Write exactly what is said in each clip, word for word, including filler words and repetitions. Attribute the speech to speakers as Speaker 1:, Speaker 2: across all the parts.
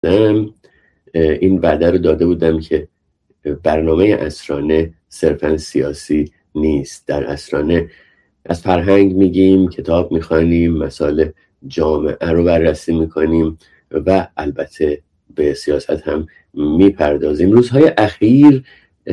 Speaker 1: این وعده رو داده بودم که برنامه عصرانه صرفا سیاسی نیست. در عصرانه از فرهنگ میگیم، کتاب میخوانیم، مسائل جامعه رو بررسی میکنیم و البته به سیاست هم میپردازیم. روزهای اخیر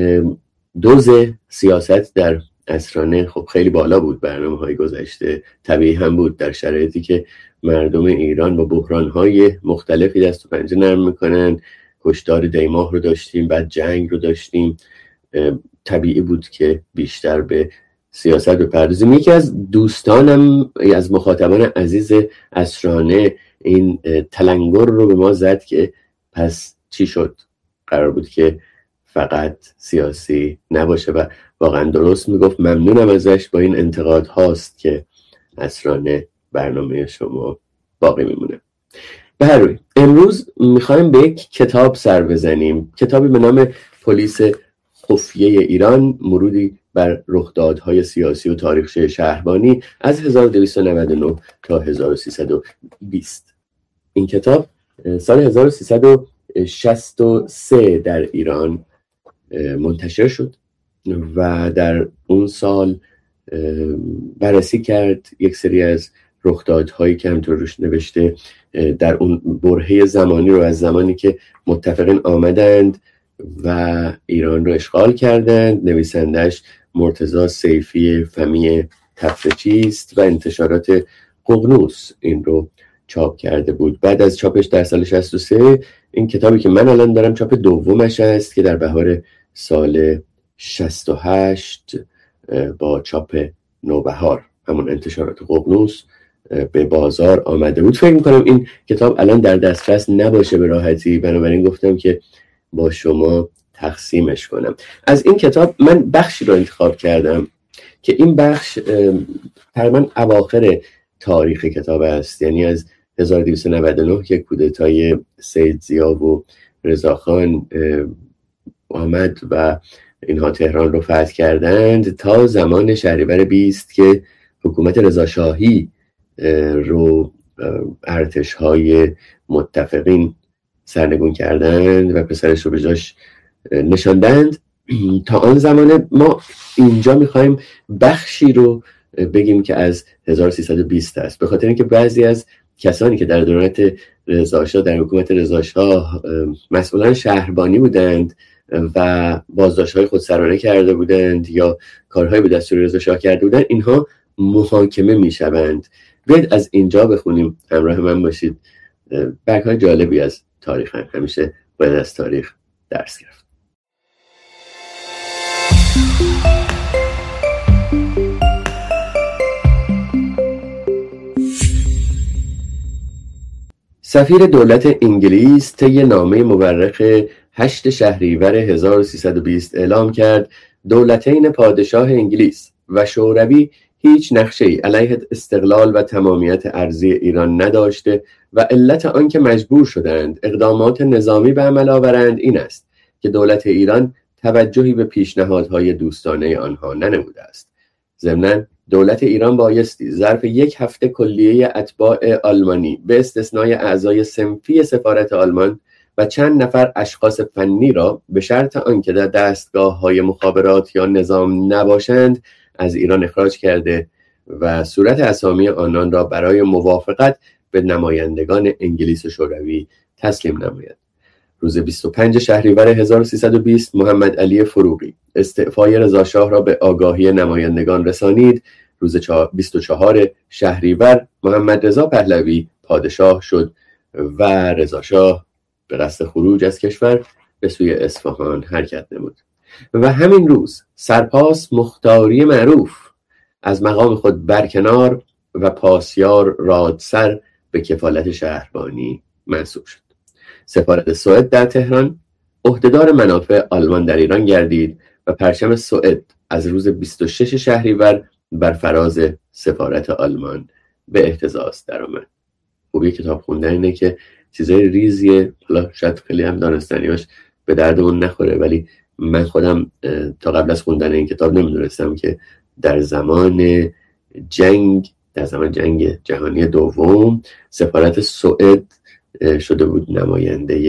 Speaker 1: دوز سیاست در عصرانه خب خیلی بالا بود. برنامه‌های گذشته طبیعی هم بود در شرایطی که مردم ایران با بحران‌های مختلفی دست و پنجه نرم میکنن. کشتار دیماه رو داشتیم، بعد جنگ رو داشتیم. طبیعی بود که بیشتر به سیاست بپردازیم. یکی از دوستانم، از مخاطبان عزیز عصرانه، این تلنگر رو به ما زد که پس چی شد؟ قرار بود که فقط سیاسی نباشه و واقعا درست میگفت. ممنونم ازش. با این انتقاد هاست که عصرانه برنامه شما باقی میمونه. به هر روی امروز میخوایم به یک کتاب سر بزنیم، کتابی به نام پلیس خفیه ایران، مرودی بر رخدادهای سیاسی و تاریخچه شهربانی از هزار و دویست و نود و نه تا هزار و سیصد و بیست. این کتاب سال هزار و سیصد و شصت و سه در ایران منتشر شد و در اون سال بررسی کرد یک سری از رخدادهایی که همطور روش نوشته در اون برهه زمانی رو، از زمانی که متفقین آمدند و ایران رو اشغال کردند. نویسندش مرتضی سیفی فمی تفرچیست و انتشارات ققنوس این رو چاپ کرده بود. بعد از چاپش در سال شصت و سه این کتابی که من الان دارم چاپ دومش است که در بهار سال شصت و هشت با چاپ نوبهار، همون انتشارات ققنوس، به بازار آمده بود. فکر میکنم این کتاب الان در دسترس نباشه به راحتی، بنابراین گفتم که با شما تقسیمش کنم. از این کتاب من بخشی رو انتخاب کردم که این بخش تقریباً اواخر تاریخ کتاب است، یعنی از هزار و دویست و نود و نه که کودتای سید ضیا و رضاخان آمد و اینها تهران رو فتح کردند تا زمان شهریور بیست که حکومت رضاشاهی رو ارتش‌های متفقین سرنگون کردند و پسرش رو به جاش نشاندند. تا آن زمان ما اینجا میخوایم بخشی رو بگیم که از هزار و سیصد و بیست است، به خاطر اینکه بعضی از کسانی که در دوران رضاشاه، در حکومت رضاشاه مسئولان شهربانی بودند و بازداشت‌های خودسرانه کرده بودند یا کارهای به دستور رضاشاه کرده بودند، اینها محاکمه میشوند. بیاید از اینجا بخونیم، همراه من باشید. برگ‌های جالبی از تاریخ هم. همیشه باید از تاریخ درس گرفت. سفیر دولت انگلیس طی نامه مورخ هشت شهریور هزار و سیصد و بیست اعلام کرد دولتین پادشاه انگلیس و شوروی هیچ نقشه‌ای علیه استقلال و تمامیت ارضی ایران نداشته و علت آن که مجبور شدند اقدامات نظامی به عمل آورند این است که دولت ایران توجهی به پیشنهادهای دوستانه آنها ننموده است. ضمناً دولت ایران بایستی ظرف یک هفته کلیه اتباع آلمانی به استثنای اعضای صنفی سفارت آلمان و چند نفر اشخاص فنی را به شرط آنکه در دستگاه‌های مخابرات یا نظام نباشند از ایران اخراج کرده و صورت اسامی آنان را برای موافقت به نمایندگان انگلیس و شوروی تسلیم نماید. روز بیست و پنجم شهریور هزار و سیصد و بیست محمد علی فروغی استعفای رضاشاه را به آگاهی نمایندگان رسانید. روز بیست و چهارم شهریور محمد رضا پهلوی پادشاه شد و رضاشاه به قصد خروج از کشور به سوی اصفهان حرکت نمود و همین روز سرپاس مختاری معروف از مقام خود برکنار و پاسیار رادسر به کفالت شهربانی منصوب شد. سفارت سوئد در تهران عهدهدار منافع آلمان در ایران گردید و پرچم سوئد از روز بیست و ششم شهریور بر فراز سفارت آلمان به اهتزاز درآمد. خوبی کتاب خوندن اینه که چیزای ریزیه، حالا شاید خیلی هم دانستنیاش به دردمون نخوره، ولی من خودم تا قبل از خوندن این کتاب نمیدونستم که در زمان جنگ در زمان جنگ جهانی دوم سفارت سوئد شده بود نماینده